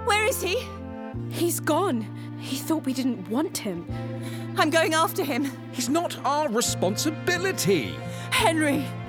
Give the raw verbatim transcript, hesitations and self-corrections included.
Where is he? He's gone. He thought we didn't want him. I'm going after him. He's not our responsibility. Henry!